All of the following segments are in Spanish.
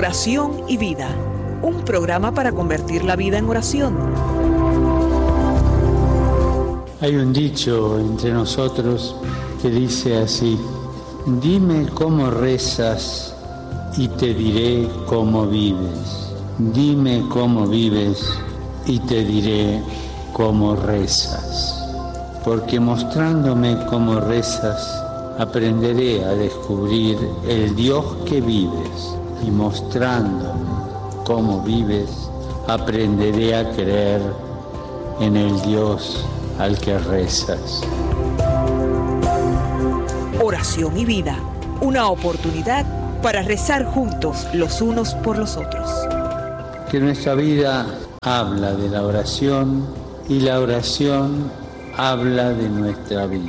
Oración y Vida, un programa para convertir la vida en oración. Hay un dicho entre nosotros que dice así: dime cómo rezas y te diré cómo vives. Dime cómo vives y te diré cómo rezas. Porque mostrándome cómo rezas, aprenderé a descubrir el Dios que vives. Y mostrándome cómo vives, aprenderé a creer en el Dios al que rezas. Oración y Vida, una oportunidad para rezar juntos los unos por los otros. Que nuestra vida habla de la oración y la oración habla de nuestra vida.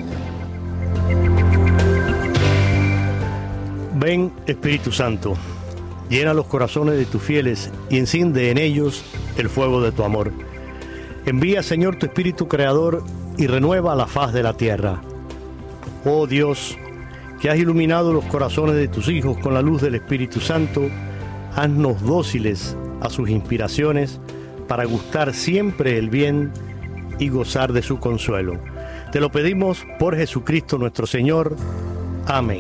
Ven, Espíritu Santo, llena los corazones de tus fieles y enciende en ellos el fuego de tu amor. Envía, Señor, tu Espíritu Creador y renueva la faz de la tierra. Oh Dios, que has iluminado los corazones de tus hijos con la luz del Espíritu Santo, haznos dóciles a sus inspiraciones para gustar siempre el bien y gozar de su consuelo. Te lo pedimos por Jesucristo nuestro Señor. Amén.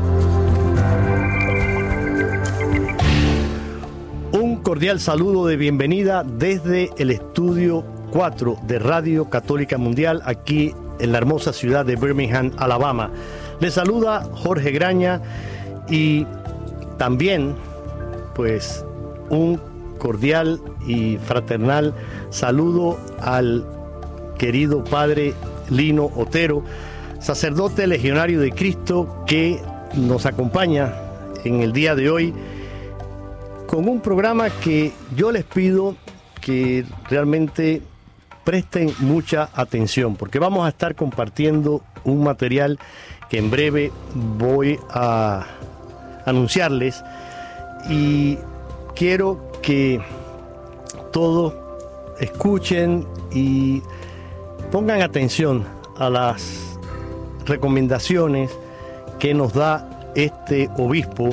Un cordial saludo de bienvenida desde el estudio 4 de Radio Católica Mundial, aquí en la hermosa ciudad de Birmingham, Alabama. Les saluda Jorge Graña y también, pues, un cordial y fraternal saludo al querido Padre Lino Otero, sacerdote legionario de Cristo, que nos acompaña en el día de hoy con un programa que yo les pido que realmente presten mucha atención, porque vamos a estar compartiendo un material que en breve voy a anunciarles, y quiero que todos escuchen y pongan atención a las recomendaciones que nos da este obispo,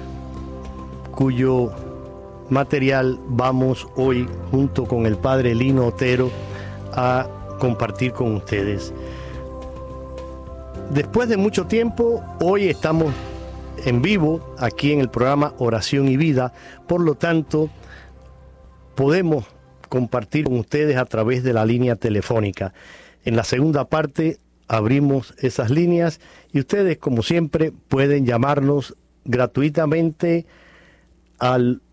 cuyo material vamos hoy junto con el Padre Lino Otero a compartir con ustedes. Después de mucho tiempo, hoy estamos en vivo aquí en el programa Oración y Vida, por lo tanto podemos compartir con ustedes a través de la línea telefónica. En la segunda parte abrimos esas líneas y ustedes, como siempre, pueden llamarnos gratuitamente al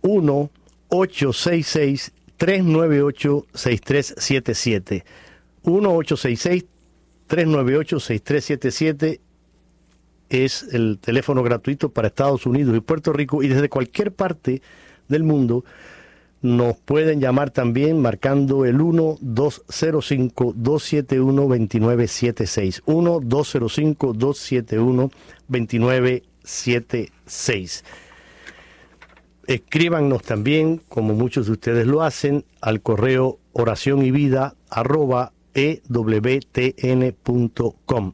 1-866-398-6377. 1-866-398-6377 es el teléfono gratuito para Estados Unidos y Puerto Rico, y desde cualquier parte del mundo nos pueden llamar también marcando el 1-205-271-2976. 1-205-271-2976. Escríbanos también, como muchos de ustedes lo hacen, al correo oracionyvida@ewtn.com.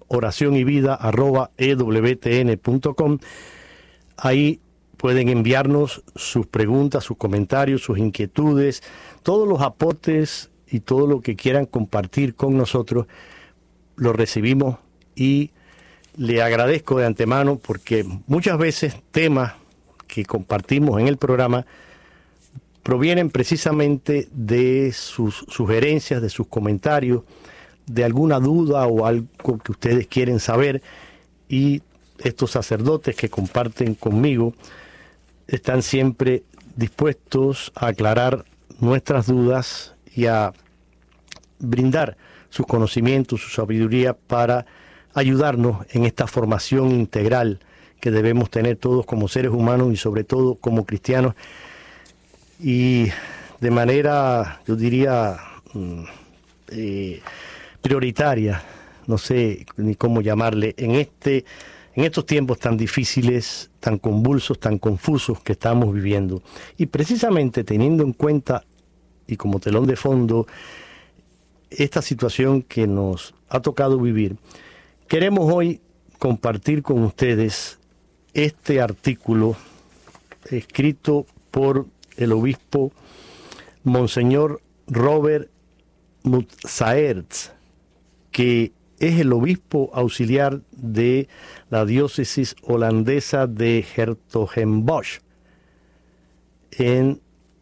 oracionyvida@ewtn.com. Ahí pueden enviarnos sus preguntas, sus comentarios, sus inquietudes, todos los aportes y todo lo que quieran compartir con nosotros. Lo recibimos y le agradezco de antemano, porque muchas veces temas que compartimos en el programa provienen precisamente de sus sugerencias, de sus comentarios, de alguna duda o algo que ustedes quieren saber, y estos sacerdotes que comparten conmigo están siempre dispuestos a aclarar nuestras dudas y a brindar sus conocimientos, su sabiduría para ayudarnos en esta formación integral que debemos tener todos como seres humanos y sobre todo como cristianos, y de manera, yo diría, prioritaria, no sé ni cómo llamarle, en estos tiempos tan difíciles, tan convulsos, tan confusos que estamos viviendo. Y precisamente teniendo en cuenta, y como telón de fondo, esta situación que nos ha tocado vivir, queremos hoy compartir con ustedes este artículo escrito por el obispo Monseñor Robert Mutsaerts, que es el obispo auxiliar de la diócesis holandesa de 's-Hertogenbosch, en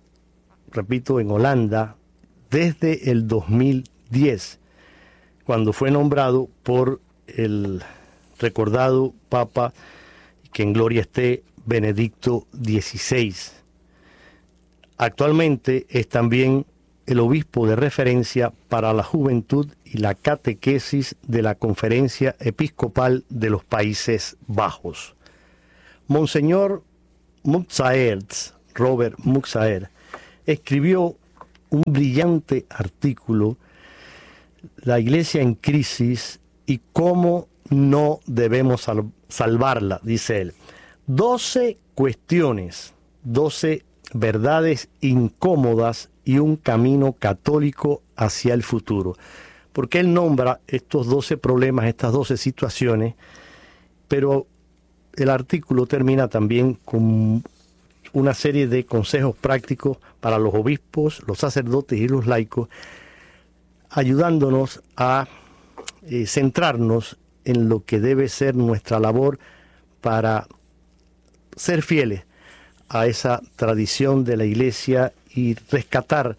Holanda, desde el 2010, cuando fue nombrado por el recordado Papa, que en gloria esté, Benedicto XVI. Actualmente es también el obispo de referencia para la juventud y la catequesis de la Conferencia Episcopal de los Países Bajos. Monseñor Mutsaerts, Robert Mutsaerts, escribió un brillante artículo, La Iglesia en crisis y cómo no debemos salvarla, dice él. 12 cuestiones, 12 verdades incómodas y un camino católico hacia el futuro. Porque él nombra estos 12 problemas, estas 12 situaciones, pero el artículo termina también con una serie de consejos prácticos para los obispos, los sacerdotes y los laicos, ayudándonos a centrarnos en lo que debe ser nuestra labor para ser fieles a esa tradición de la Iglesia y rescatar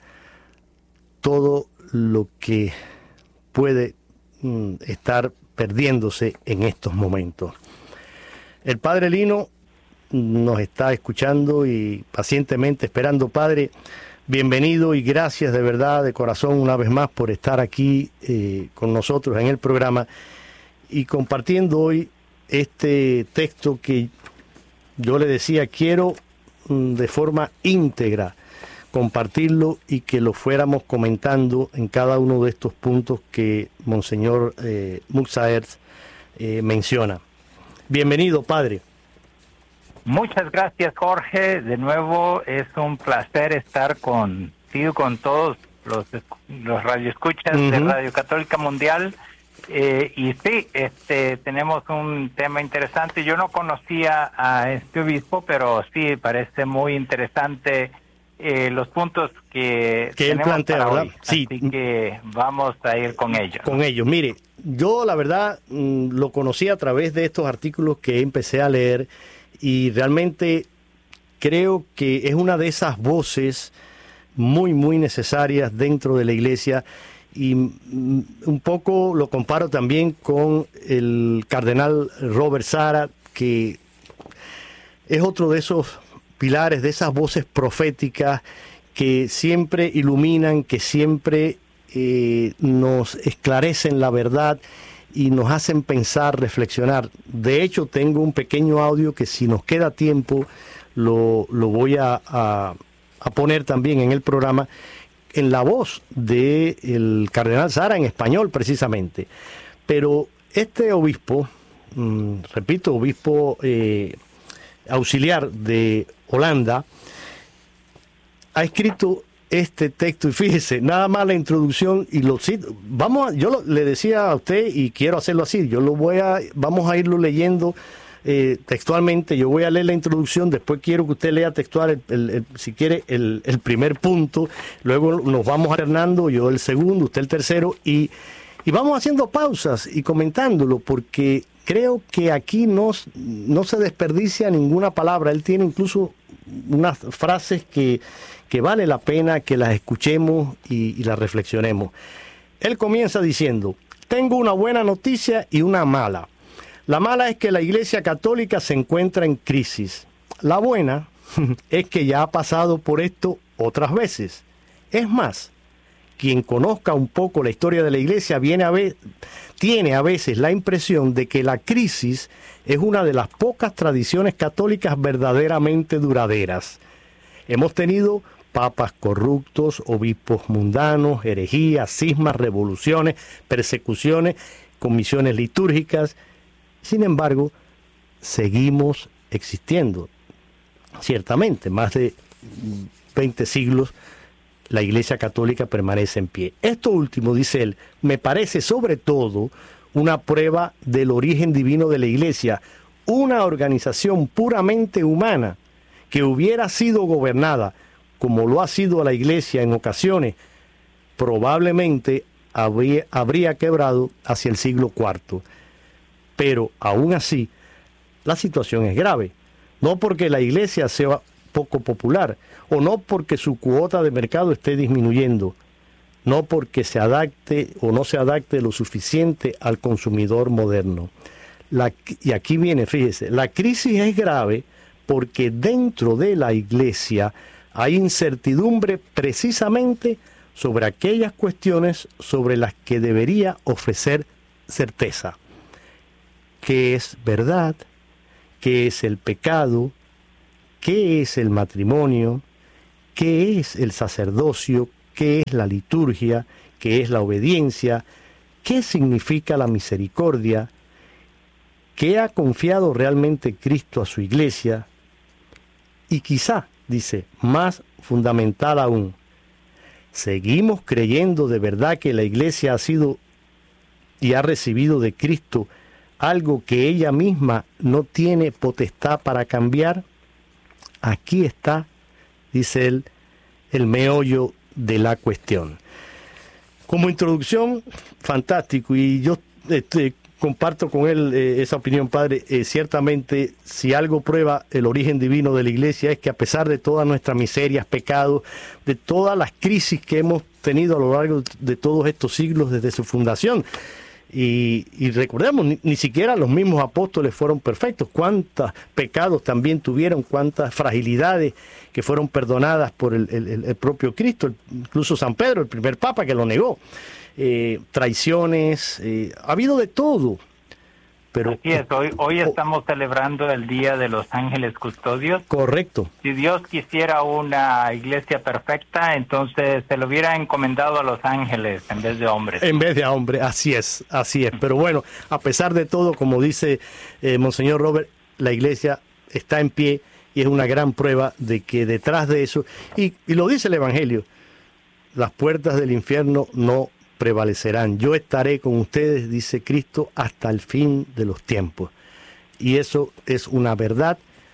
todo lo que puede estar perdiéndose en estos momentos. El Padre Lino nos está escuchando y pacientemente esperando. Padre, bienvenido y gracias de verdad, de corazón, una vez más por estar aquí con nosotros en el programa y compartiendo hoy este texto que yo le decía, quiero de forma íntegra compartirlo y que lo fuéramos comentando en cada uno de estos puntos que Monseñor Mutsaerts menciona. Bienvenido, Padre. Muchas gracias, Jorge. De nuevo es un placer estar contigo, con todos los radioescuchas de Radio Católica Mundial. Y sí, tenemos un tema interesante. Yo no conocía a este obispo, pero sí parece muy interesante los puntos que él plantea, ¿verdad? Hoy. Sí. Así que vamos a ir con ellos. Con ellos. Mire, yo la verdad lo conocí a través de estos artículos que empecé a leer y realmente creo que es una de esas voces muy, muy necesarias dentro de la Iglesia. Y un poco lo comparo también con el cardenal Robert Sarah, que es otro de esos pilares, de esas voces proféticas que siempre iluminan, que siempre nos esclarecen la verdad y nos hacen pensar, reflexionar. De hecho, tengo un pequeño audio que si nos queda tiempo lo voy a poner también en el programa, en la voz del cardenal Sarah, en español precisamente. Pero este obispo, repito, obispo auxiliar de Holanda, ha escrito este texto y fíjese, nada más la introducción y lo cito. Le decía a usted y quiero hacerlo así, vamos a irlo leyendo textualmente. Yo voy a leer la introducción, después quiero que usted lea textual, si quiere, el primer punto, luego nos vamos alternando, yo el segundo, usted el tercero, y vamos haciendo pausas y comentándolo, porque creo que aquí no se desperdicia ninguna palabra. Él tiene incluso unas frases que vale la pena que las escuchemos y las reflexionemos. Él comienza diciendo: tengo una buena noticia y una mala. La mala es que la Iglesia Católica se encuentra en crisis. La buena es que ya ha pasado por esto otras veces. Es más, quien conozca un poco la historia de la Iglesia tiene a veces la impresión de que la crisis es una de las pocas tradiciones católicas verdaderamente duraderas. Hemos tenido papas corruptos, obispos mundanos, herejías, cismas, revoluciones, persecuciones, comisiones litúrgicas. Sin embargo, seguimos existiendo. Ciertamente, más de 20 siglos, la Iglesia Católica permanece en pie. Esto último, dice él, me parece sobre todo una prueba del origen divino de la Iglesia, una organización puramente humana que hubiera sido gobernada como lo ha sido la Iglesia en ocasiones, probablemente habría quebrado hacia el siglo IV. Pero aún así, la situación es grave. No porque la Iglesia sea poco popular, o no porque su cuota de mercado esté disminuyendo, no porque se adapte o no se adapte lo suficiente al consumidor moderno. Y aquí viene, fíjese, la crisis es grave porque dentro de la Iglesia hay incertidumbre precisamente sobre aquellas cuestiones sobre las que debería ofrecer certeza. ¿Qué es verdad? ¿Qué es el pecado? ¿Qué es el matrimonio? ¿Qué es el sacerdocio? ¿Qué es la liturgia? ¿Qué es la obediencia? ¿Qué significa la misericordia? ¿Qué ha confiado realmente Cristo a su Iglesia? Y quizá, dice, más fundamental aún, ¿seguimos creyendo de verdad que la Iglesia ha sido y ha recibido de Cristo algo que ella misma no tiene potestad para cambiar? Aquí está, dice él, el meollo de la cuestión. Como introducción, fantástico, y yo comparto con él esa opinión, padre. Ciertamente, si algo prueba el origen divino de la Iglesia es que a pesar de todas nuestras miserias, pecados, de todas las crisis que hemos tenido a lo largo de todos estos siglos desde su fundación, y recordemos, ni siquiera los mismos apóstoles fueron perfectos. Cuántos pecados también tuvieron, cuántas fragilidades que fueron perdonadas por el propio Cristo, incluso San Pedro, el primer papa, que lo negó. Traiciones, ha habido de todo. Pero así es, hoy estamos celebrando el Día de los Ángeles Custodios. Correcto. Si Dios quisiera una iglesia perfecta, entonces se lo hubiera encomendado a los ángeles en vez de hombres. En vez de a hombres, así es. Pero bueno, a pesar de todo, como dice Monseñor Robert, la iglesia está en pie y es una gran prueba de que detrás de eso, y lo dice el Evangelio, las puertas del infierno no prevalecerán. Yo estaré con ustedes, dice Cristo, hasta el fin de los tiempos. Y eso es una verdad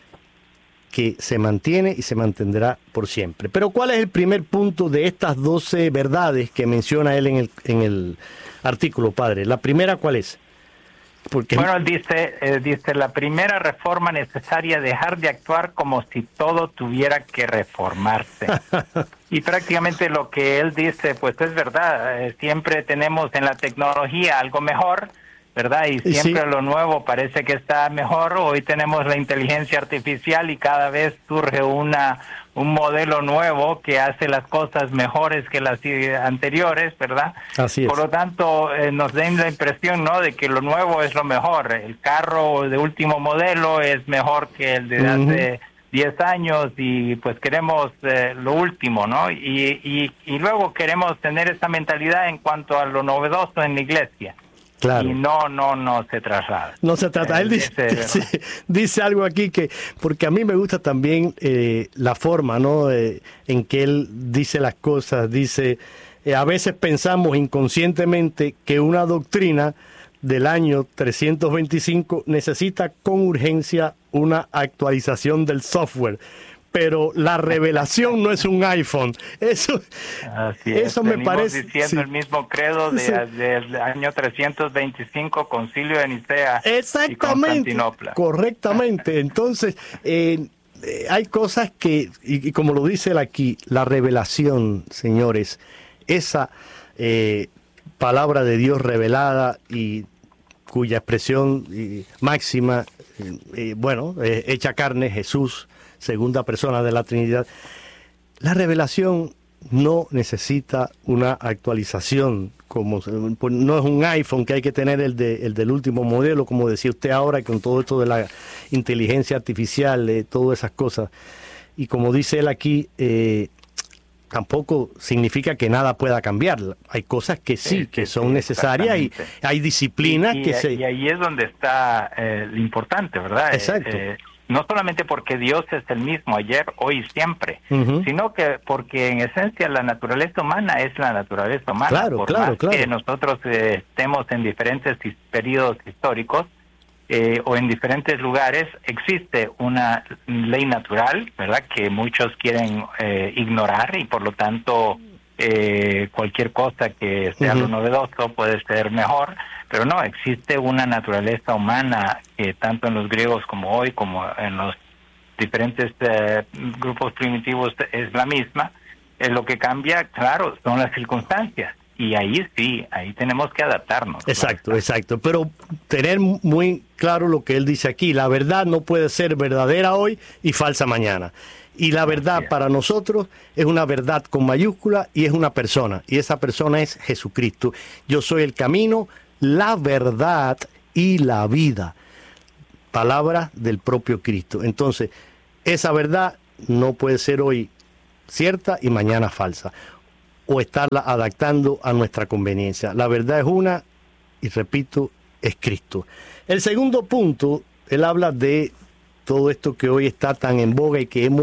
que se mantiene y se mantendrá por siempre. Pero ¿cuál es el primer punto de estas 12 verdades que menciona él en el artículo, padre? La primera, ¿cuál es? Porque bueno, él dice, la primera reforma necesaria, dejar de actuar como si todo tuviera que reformarse. Y prácticamente lo que él dice, pues es verdad, siempre tenemos en la tecnología algo mejor, ¿verdad? Y siempre sí, lo nuevo parece que está mejor. Hoy tenemos la inteligencia artificial y cada vez surge un modelo nuevo que hace las cosas mejores que las anteriores, ¿verdad? Así es. Por lo tanto, nos den la impresión, ¿no?, de que lo nuevo es lo mejor. El carro de último modelo es mejor que el de hace 10 años y pues queremos lo último, ¿no? Y luego queremos tener esa mentalidad en cuanto a lo novedoso en la iglesia. Claro. Y no se traslada. No se trata. Él dice algo aquí que, porque a mí me gusta también la forma, ¿no?, en que él dice las cosas. Dice, a veces pensamos inconscientemente que una doctrina del año 325 necesita con urgencia una actualización del software. Pero la revelación no es un iPhone. Eso me parece. Diciendo el mismo credo del año 325, Concilio de Nicea. Exactamente. Y Constantinopla. Correctamente. Entonces, hay cosas que, y como lo dice él aquí, la revelación, señores, esa palabra de Dios revelada y cuya expresión máxima, hecha carne, Jesús, segunda persona de la Trinidad. La revelación no necesita una actualización, no es un iPhone que hay que tener el del último modelo, como decía usted ahora, con todo esto de la inteligencia artificial, todas esas cosas. Y como dice él aquí, tampoco significa que nada pueda cambiar. Hay cosas que sí, que son necesarias, y hay disciplinas y ahí es donde está lo importante, ¿verdad? Exacto. No solamente porque Dios es el mismo ayer, hoy y siempre, sino que porque en esencia la naturaleza humana es la naturaleza humana. Claro. Que nosotros estemos en diferentes periodos históricos, o en diferentes lugares, existe una ley natural, ¿verdad?, que muchos quieren ignorar, y por lo tanto cualquier cosa que sea lo novedoso puede ser mejor, pero no, existe una naturaleza humana que tanto en los griegos como hoy, como en los diferentes grupos primitivos es la misma. Lo que cambia, claro, son las circunstancias. Y ahí sí, ahí tenemos que adaptarnos. Exacto, exacto. Pero tener muy claro lo que él dice aquí. La verdad no puede ser verdadera hoy y falsa mañana. Y la verdad para nosotros es una verdad con mayúscula y es una persona. Y esa persona es Jesucristo. Yo soy el camino, la verdad y la vida. Palabra del propio Cristo. Entonces, esa verdad no puede ser hoy cierta y mañana falsa, o estarla adaptando a nuestra conveniencia. La verdad es una, y repito, es Cristo. El segundo punto, él habla de todo esto que hoy está tan en boga y que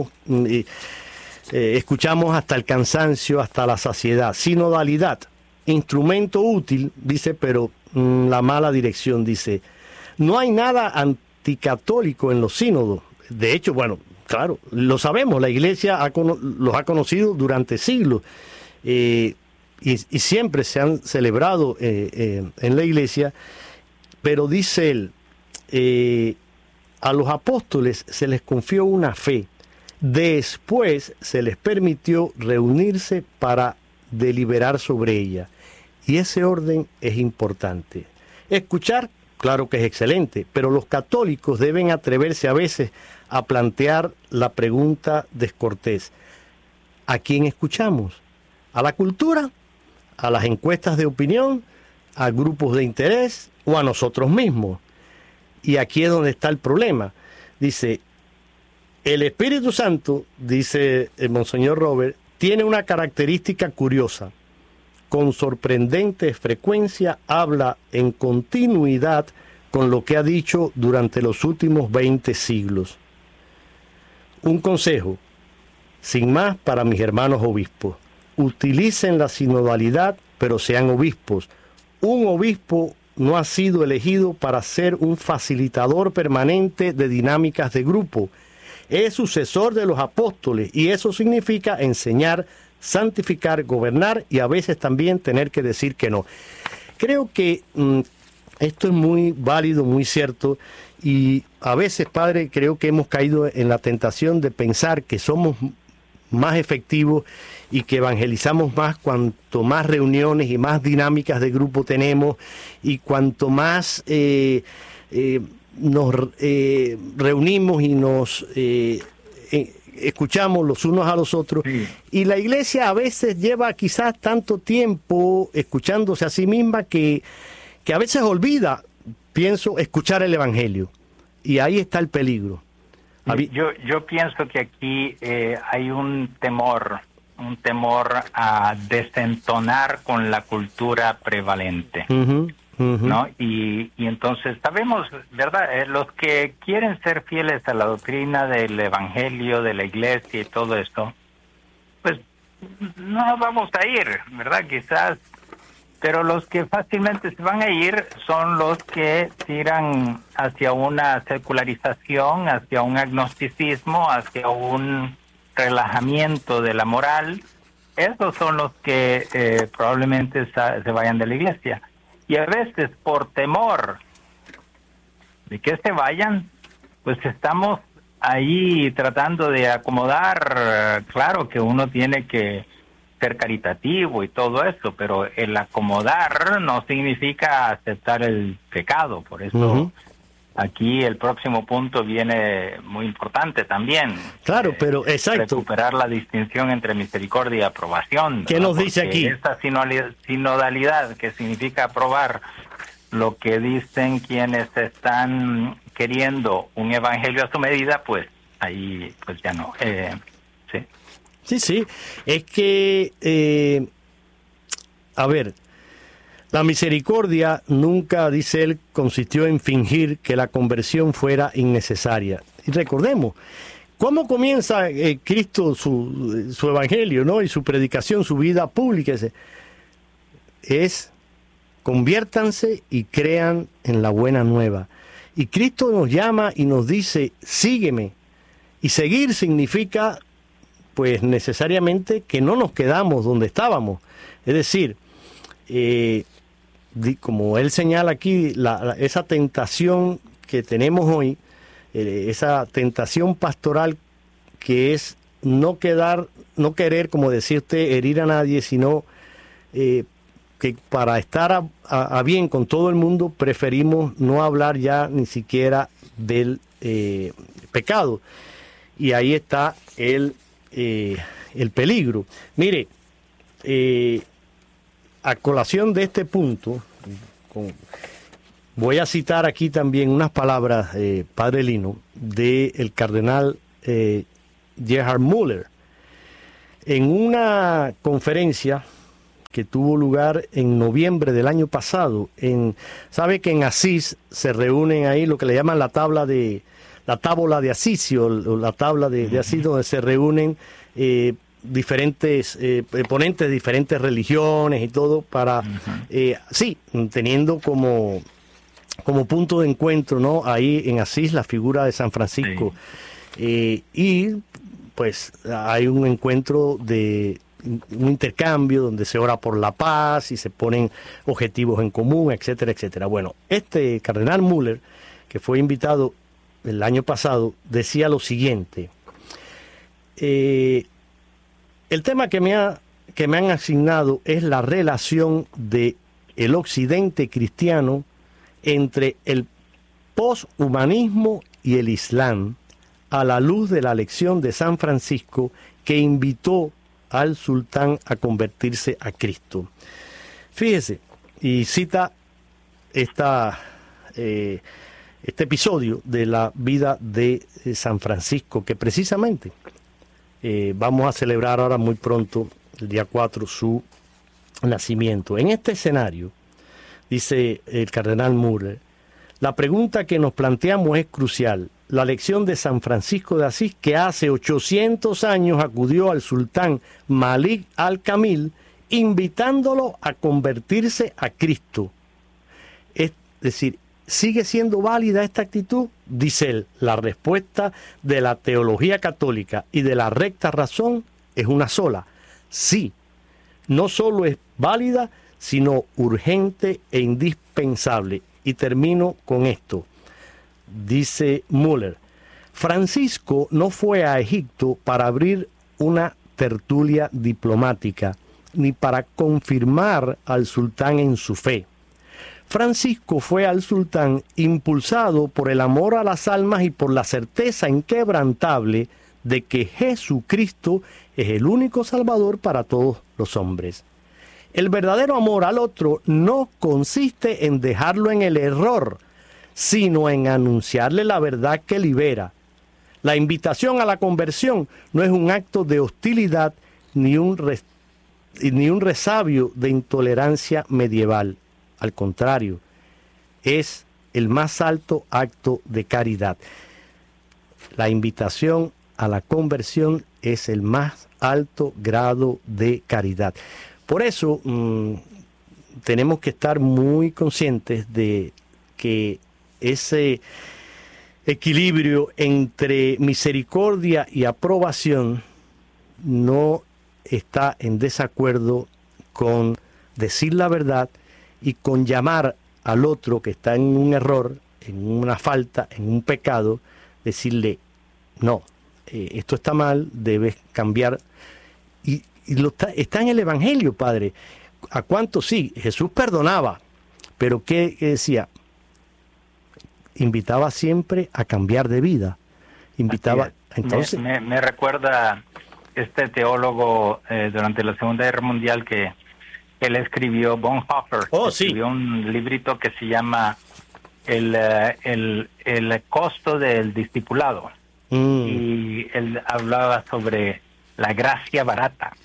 escuchamos hasta el cansancio, hasta la saciedad. Sinodalidad, instrumento útil, dice, pero la mala dirección, dice. No hay nada anticatólico en los sínodos. De hecho, bueno, claro, lo sabemos, la Iglesia los ha conocido durante siglos. Y siempre se han celebrado en la Iglesia, pero dice él, a los apóstoles se les confió una fe, después se les permitió reunirse para deliberar sobre ella, y ese orden es importante. Escuchar, claro que es excelente, pero los católicos deben atreverse a veces a plantear la pregunta descortés: ¿a quién escuchamos? ¿A la cultura? ¿A las encuestas de opinión? ¿A grupos de interés? ¿O a nosotros mismos? Y aquí es donde está el problema. Dice, el Espíritu Santo, dice el Monseñor Robert, tiene una característica curiosa. Con sorprendente frecuencia habla en continuidad con lo que ha dicho durante los últimos 20 siglos. Un consejo, sin más, para mis hermanos obispos: utilicen la sinodalidad, pero sean obispos. Un obispo no ha sido elegido para ser un facilitador permanente de dinámicas de grupo. Es sucesor de los apóstoles, y eso significa enseñar, santificar, gobernar y a veces también tener que decir que no. Creo que esto es muy válido, muy cierto, y a veces, padre, creo que hemos caído en la tentación de pensar que somos más efectivos y que evangelizamos más cuanto más reuniones y más dinámicas de grupo tenemos, y cuanto más nos reunimos y nos escuchamos los unos a los otros. Sí. Y la Iglesia a veces lleva quizás tanto tiempo escuchándose a sí misma que a veces olvida, pienso, escuchar el Evangelio. Y ahí está el peligro. Yo pienso que aquí hay un temor a desentonar con la cultura prevalente, ¿no? Y entonces sabemos, ¿verdad? Los que quieren ser fieles a la doctrina del Evangelio, de la Iglesia y todo esto, pues no nos vamos a ir, ¿verdad? Quizás, pero los que fácilmente se van a ir son los que tiran hacia una secularización, hacia un agnosticismo, hacia un relajamiento de la moral. Esos son los que probablemente se vayan de la Iglesia. Y a veces, por temor de que se vayan, pues estamos ahí tratando de acomodar. Claro que uno tiene que ser caritativo y todo eso, pero el acomodar no significa aceptar el pecado. Por eso aquí el próximo punto viene muy importante también. Claro, pero exacto. Recuperar la distinción entre misericordia y aprobación. ¿Qué nos dice aquí? Esta sinodalidad, que significa aprobar lo que dicen quienes están queriendo un evangelio a su medida, pues ahí pues ya no. Sí. Sí, es que, a ver, la misericordia nunca, dice él, consistió en fingir que la conversión fuera innecesaria. Y recordemos, ¿cómo comienza Cristo su evangelio, ¿no? Y su predicación, su vida pública? Es conviértanse y crean en la buena nueva. Y Cristo nos llama y nos dice, sígueme. Y seguir significa, pues necesariamente, que no nos quedamos donde estábamos. Es decir, como él señala aquí, esa tentación que tenemos hoy, esa tentación pastoral que es no querer, como decía usted, herir a nadie, sino que para estar a bien con todo el mundo preferimos no hablar ya ni siquiera del pecado. Y ahí está el peligro. Mire, a colación de este punto, voy a citar aquí también unas palabras, Padre Lino, del cardenal Gerhard Müller, en una conferencia que tuvo lugar en noviembre del año pasado. Sabe que en Asís se reúnen ahí lo que le llaman la tábula de Asís, o la tabla de Asís, donde se reúnen diferentes ponentes de diferentes religiones y todo para, teniendo como punto de encuentro, ¿no?, ahí en Asís la figura de San Francisco. Sí. Y pues hay un encuentro un intercambio donde se ora por la paz y se ponen objetivos en común, etcétera, etcétera. Bueno, este cardenal Müller, que fue invitado el año pasado, decía lo siguiente: el tema que me han asignado es la relación de el occidente cristiano entre el poshumanismo y el Islam, a la luz de la lección de San Francisco, que invitó al sultán a convertirse a Cristo. Fíjese, y cita este episodio de la vida de San Francisco, que precisamente vamos a celebrar ahora muy pronto, el día 4, su nacimiento. En este escenario, dice el cardenal Müller, la pregunta que nos planteamos es crucial. La lección de San Francisco de Asís, que hace 800 años acudió al sultán Malik al-Kamil, invitándolo a convertirse a Cristo. Es decir, ¿sigue siendo válida esta actitud? Dice él, la respuesta de la teología católica y de la recta razón es una sola. Sí, no solo es válida, sino urgente e indispensable. Y termino con esto. Dice Müller, Francisco no fue a Egipto para abrir una tertulia diplomática, ni para confirmar al sultán en su fe. Francisco fue al sultán impulsado por el amor a las almas y por la certeza inquebrantable de que Jesucristo es el único Salvador para todos los hombres. El verdadero amor al otro no consiste en dejarlo en el error, sino en anunciarle la verdad que libera. La invitación a la conversión no es un acto de hostilidad ni un resabio de intolerancia medieval. Al contrario, es el más alto acto de caridad. La invitación a la conversión es el más alto grado de caridad. Por eso tenemos que estar muy conscientes de que ese equilibrio entre misericordia y aprobación no está en desacuerdo con decir la verdad y con llamar al otro que está en un error, en una falta, en un pecado, decirle, no, esto está mal, debes cambiar. Y está en el Evangelio, Padre. ¿A cuánto sí? Jesús perdonaba, pero ¿qué decía? Invitaba siempre a cambiar de vida. Invitaba. Entonces, me recuerda este teólogo durante la Segunda Guerra Mundial que él escribió, Bonhoeffer. Escribió un librito que se llama el costo del discipulado. Y él hablaba sobre la gracia barata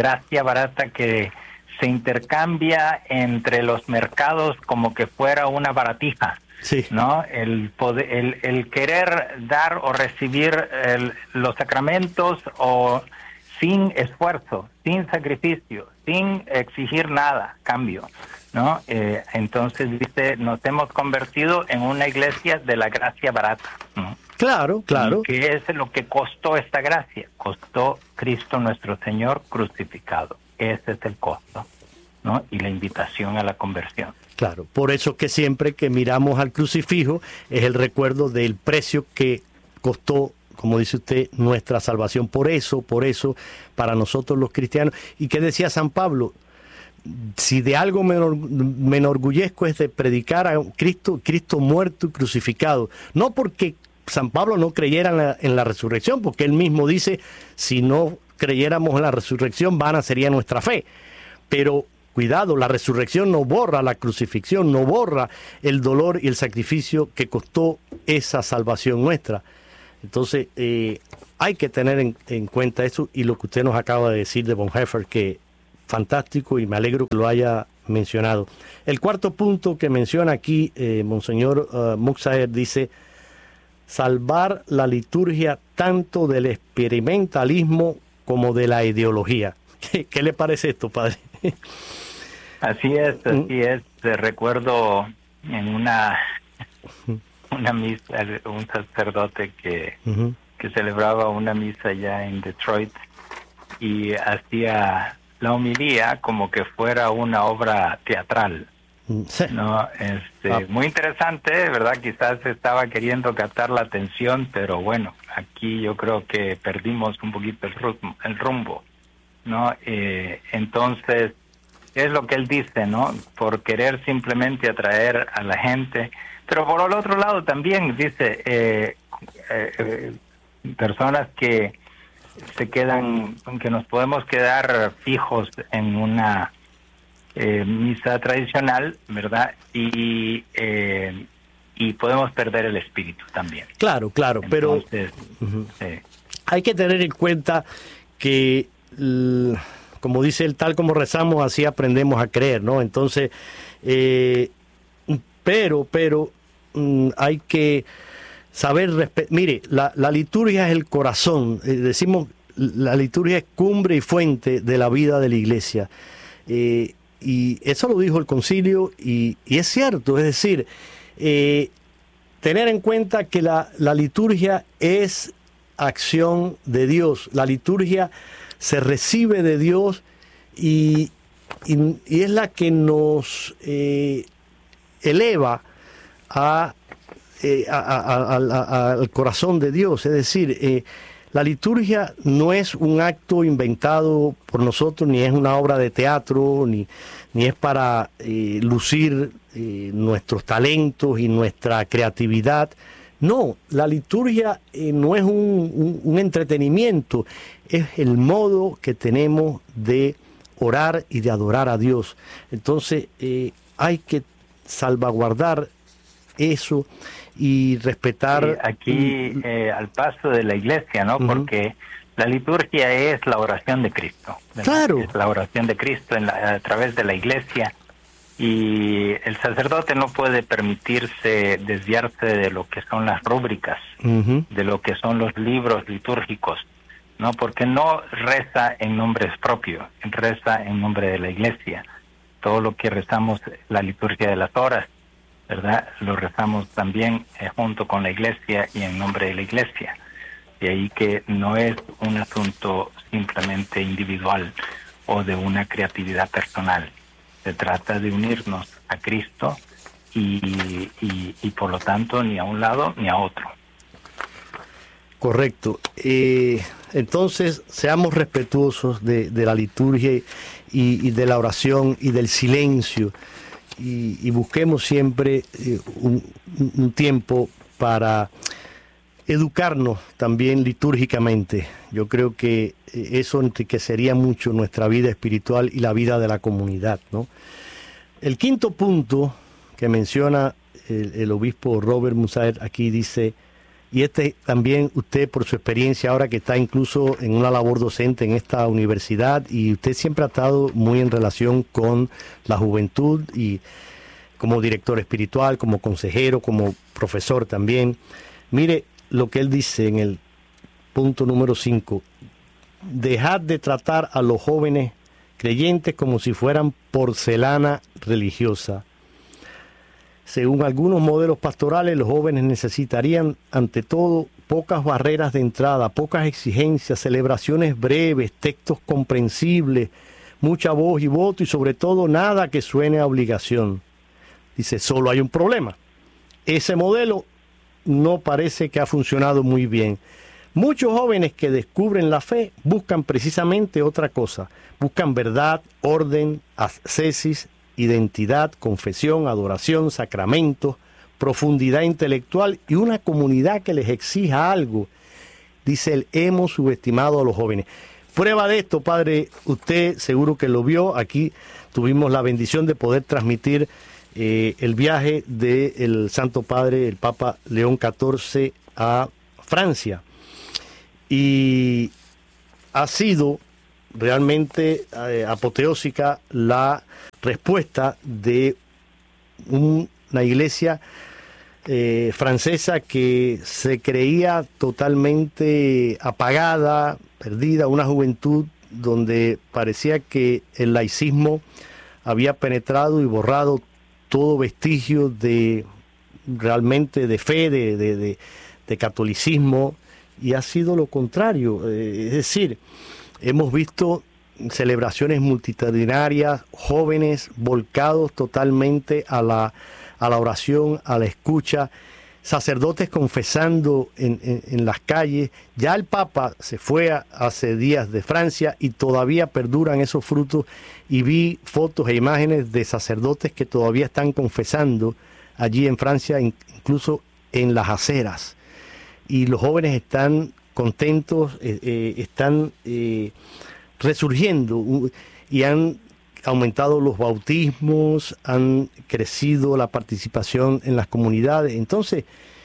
que se intercambia entre los mercados como que fuera una baratija. Sí. ¿No? El querer dar o recibir los sacramentos o sin esfuerzo, sin sacrificio, sin exigir nada, cambio, ¿no? Entonces dice, nos hemos convertido en una iglesia de la gracia barata, ¿no? Claro. ¿Y qué es lo que costó esta gracia? Costó Cristo nuestro Señor crucificado. Ese es el costo, ¿no? Y la invitación a la conversión. Claro, por eso que siempre que miramos al crucifijo es el recuerdo del precio que costó, como dice usted, nuestra salvación. Por eso, para nosotros los cristianos. ¿Y qué decía San Pablo? Si de algo me enorgullezco es de predicar a Cristo muerto y crucificado. No porque San Pablo no creyera en la resurrección, porque él mismo dice, si no creyéramos en la resurrección, vana sería nuestra fe. Pero cuidado, la resurrección no borra la crucifixión, no borra el dolor y el sacrificio que costó esa salvación nuestra. Entonces, hay que tener en cuenta eso, y lo que usted nos acaba de decir de Bonhoeffer, que fantástico, y me alegro que lo haya mencionado. El cuarto punto que menciona aquí Monseñor Muxaer dice: salvar la liturgia tanto del experimentalismo como de la ideología. ¿Qué le parece esto, padre? Así es. Recuerdo en una misa, un sacerdote que celebraba una misa ya en Detroit y hacía la homilía como que fuera una obra teatral. Sí. No, muy interesante, ¿verdad? Quizás estaba queriendo captar la atención, pero bueno, aquí yo creo que perdimos un poquito el rumbo, ¿no? Entonces, es lo que él dice, ¿no? Por querer simplemente atraer a la gente, pero por el otro lado también dice, personas que se quedan, que nos podemos quedar fijos en una misa tradicional, ¿verdad? Y podemos perder el espíritu también. Claro, entonces, pero hay que tener en cuenta que, como dice él, tal como rezamos, así aprendemos a creer, ¿no? Entonces, pero hay que saber mire, la liturgia es el corazón, decimos, la liturgia es cumbre y fuente de la vida de la iglesia. Y eso lo dijo el concilio, y es cierto, es decir, tener en cuenta que la liturgia es acción de Dios, la liturgia se recibe de Dios y es la que nos eleva al corazón de Dios, es decir, la liturgia no es un acto inventado por nosotros, ni es una obra de teatro, ni es para lucir nuestros talentos y nuestra creatividad. No, la liturgia no es un entretenimiento, es el modo que tenemos de orar y de adorar a Dios. Entonces, hay que salvaguardar eso y respetar. Sí, aquí al paso de la iglesia, ¿no? Porque la liturgia es la oración de Cristo, ¿verdad? Claro. Es la oración de Cristo a través de la iglesia, y el sacerdote no puede permitirse desviarse de lo que son las rúbricas, de lo que son los libros litúrgicos, ¿no? Porque no reza en nombres propios, reza en nombre de la iglesia. Todo lo que rezamos, la liturgia de las horas, ¿verdad? Lo rezamos también junto con la iglesia y en nombre de la iglesia. De ahí que no es un asunto simplemente individual o de una creatividad personal. Se trata de unirnos a Cristo y por lo tanto ni a un lado ni a otro. Correcto. Entonces, seamos respetuosos de la liturgia y de la oración y del silencio. Y busquemos siempre un tiempo para educarnos también litúrgicamente. Yo creo que eso enriquecería mucho nuestra vida espiritual y la vida de la comunidad, ¿no? El quinto punto que menciona el obispo Robert Musaer aquí dice, y también usted por su experiencia ahora que está incluso en una labor docente en esta universidad, y usted siempre ha estado muy en relación con la juventud y como director espiritual, como consejero, como profesor también. Mire lo que él dice en el punto número 5. Dejad de tratar a los jóvenes creyentes como si fueran porcelana religiosa. Según algunos modelos pastorales, los jóvenes necesitarían, ante todo, pocas barreras de entrada, pocas exigencias, celebraciones breves, textos comprensibles, mucha voz y voto y sobre todo nada que suene a obligación. Dice, solo hay un problema. Ese modelo no parece que ha funcionado muy bien. Muchos jóvenes que descubren la fe buscan precisamente otra cosa. Buscan verdad, orden, ascesis, identidad, confesión, adoración, sacramentos, profundidad intelectual y una comunidad que les exija algo. Dice él, hemos subestimado a los jóvenes. Prueba de esto, padre, usted seguro que lo vio. Aquí tuvimos la bendición de poder transmitir el viaje del Santo Padre, el Papa León XIV, a Francia. Y ha sido realmente apoteósica la respuesta de una iglesia francesa que se creía totalmente apagada, perdida, una juventud donde parecía que el laicismo había penetrado y borrado todo vestigio de realmente de fe, de catolicismo, y ha sido lo contrario. Es decir, hemos visto celebraciones multitudinarias, jóvenes volcados totalmente a la oración, a la escucha, sacerdotes confesando en las calles. Ya el Papa se fue hace días de Francia y todavía perduran esos frutos, y vi fotos e imágenes de sacerdotes que todavía están confesando allí en Francia, incluso en las aceras. Y los jóvenes están contentos, están resurgiendo y han aumentado los bautismos, han crecido la participación en las comunidades. Entonces,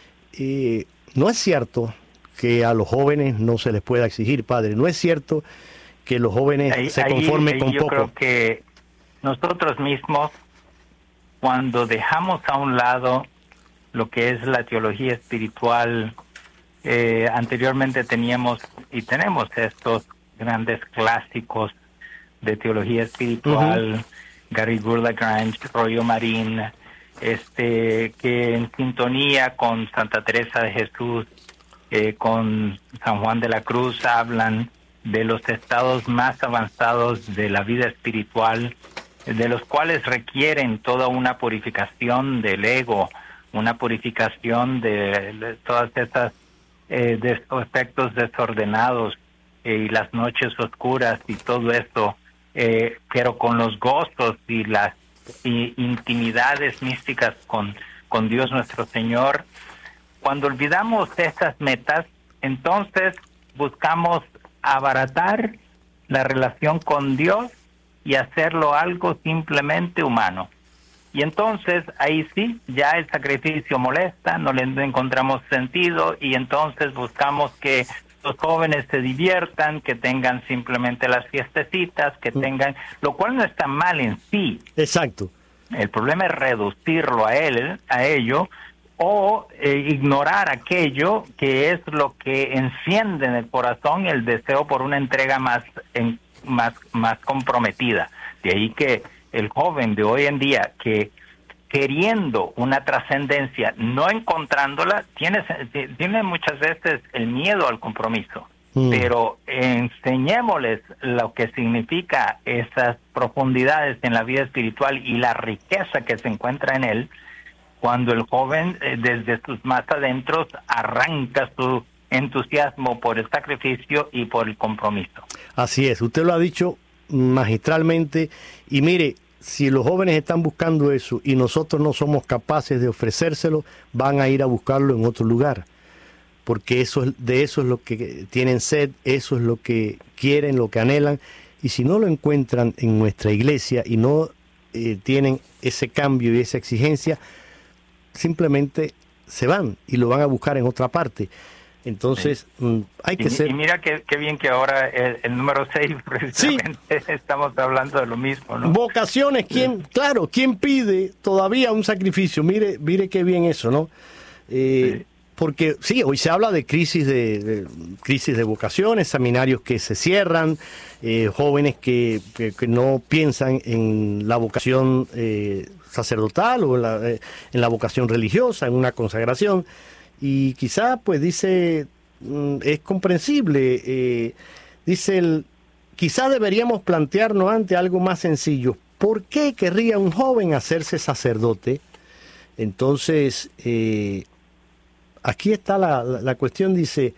no es cierto que a los jóvenes no se les pueda exigir, padre. No es cierto que los jóvenes se conformen con poco. Yo creo que nosotros mismos, cuando dejamos a un lado lo que es la teología espiritual, anteriormente teníamos y tenemos estos grandes clásicos de teología espiritual, Garrigou Lagrange, Royo Marín, que en sintonía con Santa Teresa de Jesús, con San Juan de la Cruz, hablan de los estados más avanzados de la vida espiritual, de los cuales requieren toda una purificación del ego, una purificación de todas estas aspectos desordenados y las noches oscuras y todo esto, pero con los gozos y las intimidades místicas con Dios nuestro Señor. Cuando olvidamos estas metas, entonces buscamos abaratar la relación con Dios y hacerlo algo simplemente humano. Y entonces ahí sí, ya el sacrificio molesta, no le encontramos sentido, y entonces buscamos que los jóvenes se diviertan, que tengan simplemente las fiestecitas, que tengan, lo cual no está mal en sí. Exacto. El problema es reducirlo a ello, o ignorar aquello que es lo que enciende en el corazón el deseo por una entrega más comprometida. De ahí que el joven de hoy en día, que queriendo una trascendencia, no encontrándola, tiene muchas veces el miedo al compromiso. Pero enseñémosles lo que significa esas profundidades en la vida espiritual y la riqueza que se encuentra en él, cuando el joven desde sus más adentros arranca su entusiasmo por el sacrificio y por el compromiso. Así es, usted lo ha dicho magistralmente, y mire, si los jóvenes están buscando eso y nosotros no somos capaces de ofrecérselo, van a ir a buscarlo en otro lugar, porque eso es lo que tienen sed, eso es lo que quieren, lo que anhelan, y si no lo encuentran en nuestra iglesia y no tienen ese cambio y esa exigencia, simplemente se van y lo van a buscar en otra parte. Entonces, hay que ser... Y mira qué bien que ahora el número 6, precisamente, sí, estamos hablando de lo mismo, ¿no? Vocaciones, ¿quién pide todavía un sacrificio? Mire qué bien eso, ¿no? Sí. porque sí, hoy se habla de crisis de vocaciones, seminarios que se cierran, jóvenes que no piensan en la vocación sacerdotal o en la vocación religiosa, en una consagración, y quizá pues dice, es comprensible, dice quizá deberíamos plantearnos antes algo más sencillo. ¿Por qué querría un joven hacerse sacerdote? Entonces, aquí está la cuestión, dice,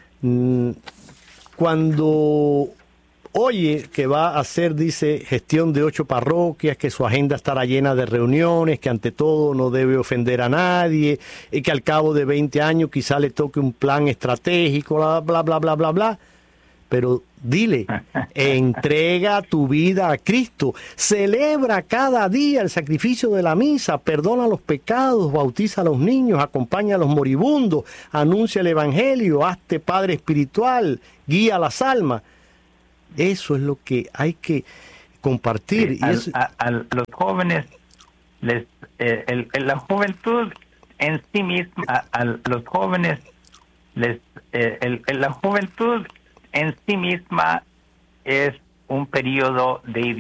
cuando oye que va a hacer, dice, gestión de 8 parroquias, que su agenda estará llena de reuniones, que ante todo no debe ofender a nadie, y que al cabo de 20 años quizá le toque un plan estratégico, bla, bla, bla, bla, bla, bla. Pero dile, entrega tu vida a Cristo, celebra cada día el sacrificio de la misa, perdona los pecados, bautiza a los niños, acompaña a los moribundos, anuncia el evangelio, hazte padre espiritual, guía a las almas. Eso es lo que hay que compartir. A los jóvenes, la juventud en sí misma, a los jóvenes, la juventud en sí misma es un periodo de